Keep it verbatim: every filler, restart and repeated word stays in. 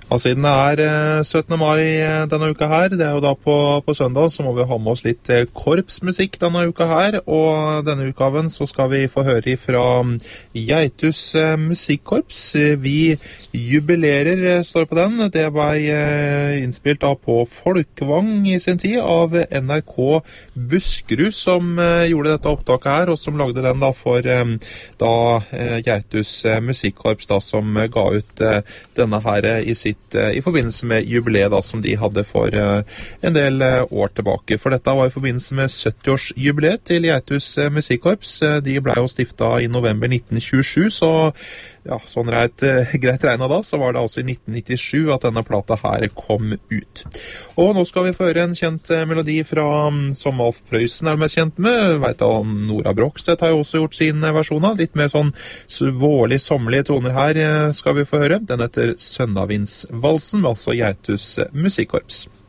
Og siden det er eh, syttende mai eh, denne uka her, det er jo da på, på søndag, så må vi ha med oss litt eh, korpsmusikk denne uka her. Og denne utgaven så skal vi få høre fra Geitus eh, musikkorps. Vi jubilerer, eh, står på den. Det ble eh, innspilt da på Folkvang i sin tid av N R K Buskerud, som eh, gjorde dette opptaket her, og som lagde den da for eh, da eh, Geitus eh, musikkorps da, som eh, ga ut eh, denne her eh, i sitt i forbindelse med jubileet da, som de hadde for uh, en del uh, år tilbake. For dette var i forbindelse med sytti-årsjubileet til Geitus uh, musikkorps. Uh, de ble jo stiftet i november nitten tjuesju, så ja, sånn reit, uh, greit regnet da, så var det altså i nitten nittisju at denne plata her kom ut. Og nå skal vi få høre en kjent uh, melodi fra, um, som Alf Prøysen er mest kjent med. Vet du, Nora Brogstedt har jo også gjort sin uh, versjon av. Litt mer sånn vårlig, sommerlige toner her uh, skal vi få høre. Den heter Sønnavindsvalsen, altså Geitus musikkorps.